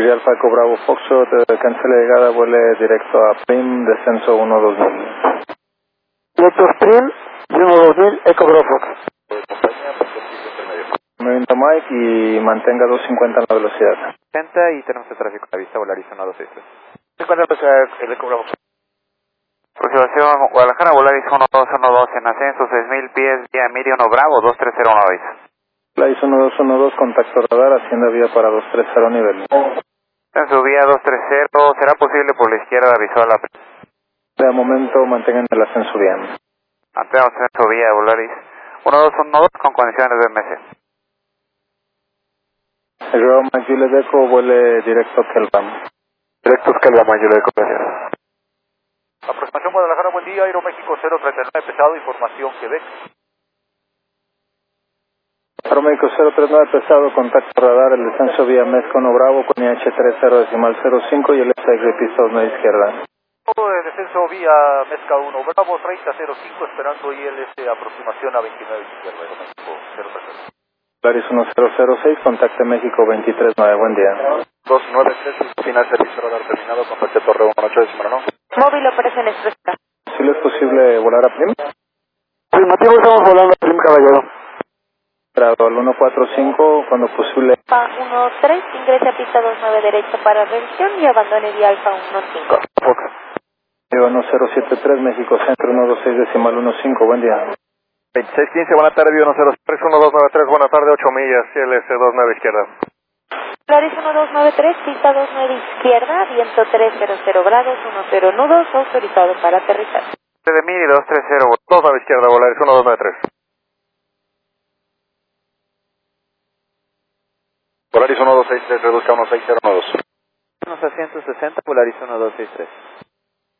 Alfa Bravo Foxtrot, cancela llegada, vuele directo a Prim, descenso 1-2000. Directo Prim, 1-2000, Eco Bravo Fox. Movimiento Mike y mantenga 250 en la velocidad. 60 y tenemos el tráfico a la vista, Volaris 1263. 50 velocidad, el Eco Bravo Fox. Aproximación Guadalajara, Volaris 1212 en ascenso, 6000 pies, vía Miri 1 Bravo, 2301 aviso. Volaris 1212, contacto radar, hacienda vía para 230 nivel. En su vía 230, será posible por la izquierda visual a... De momento mantengan el ascenso bien. Mantenemos ascenso vía Volaris 1212 con condiciones de MS. El Bravo Mike Juliet Echo vuele directo a Kelbam. Directo Kelbam, Juliet Echo, gracias. Aproximación Guadalajara, buen día, Aeroméxico 039 pesado, información Quebec. Aeroméxico 039 pesado, contacto radar, el descenso vía Mezcono Bravo con IH30.05 y el SX de pista 2 izquierda. El descenso vía Mezca 1 Bravo 3005, esperando ILS aproximación a 29 izquierda, Aeroméxico 039. Volaris 1006, contacte México 239, buen día. 293, final servicio radar terminado, contacte Torre 18 de no. Móvil operación expresa. ¿Sí es posible volar a Prim? Afirmativo, estamos volando a Prim, caballero. Grado al 145, cuando posible. Alfa 13, ingrese a pista 29 derecha para revisión y abandone vía Alfa 15. Fox. 1073, México Centro 126.15, buen día. 2615, buena tarde, 103, 1293, buena tarde, 8 millas, ILS 29 izquierda. Volaris 1293, pista 29 izquierda, viento 300 grados, 10 nudos, autorizado para aterrizar. De Miri 230, 29 izquierda, Volaris 1293. Volaris 1263, reduzca 1602. unos asientos 60, Volaris 1263.